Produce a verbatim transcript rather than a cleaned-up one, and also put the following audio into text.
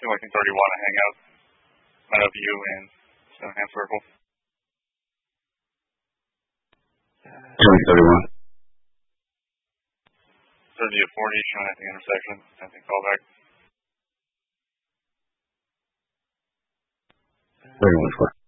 Selecting thirty-one to hang out. Might have you in Stoneham Circle. thirty-one. thirty to forty, showing at the intersection. I think callback. thirty-one four.